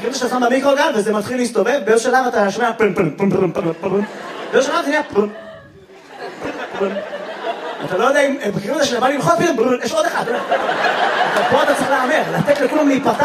מכירים שאתה שם במיקרוגל וזה מתחיל להסתובב, באיזו שלב אתה שומע פרם פרם פרם פרם פרם פרם, באיזו שלב זה נהיה פרם פרם. אתה לא יודע אם מכירים את זה שבא ללחוץ פרם פרם, יש עוד אחד. פה אתה צריך לאמר, לתת לכולם להיפתח.